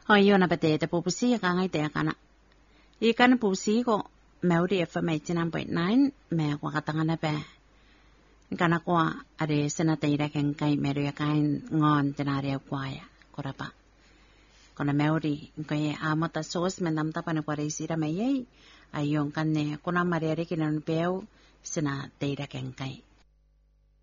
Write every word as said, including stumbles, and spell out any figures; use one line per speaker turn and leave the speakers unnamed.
Hoyo na bete te pupusi ka ngai te kana. I kana pupusi ko Maori F M eighty-nine point nine me ko katangana pe. Kana ko are sena te ira ken kai me ria kain ngon te na ria kwaya korapa. Kona Maori ko e amata sos me nam tapane ko re sira me ye ayong kanne kona mare re kinan peu sena te ira ken kai.